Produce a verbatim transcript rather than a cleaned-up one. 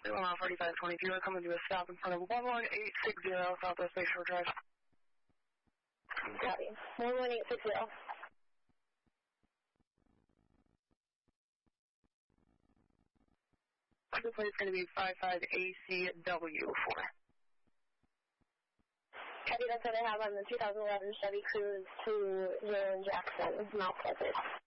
Mile forty-five twenty-two, we're coming to a stop in front of one one eight six zero Southwest Lakeshore Drive. Copy. one one eight six zero. The place is going to be five five A C W four. Copy, that's what I have on the two thousand eleven Chevy Cruze to Zero in Jackson, Mount Pleasant.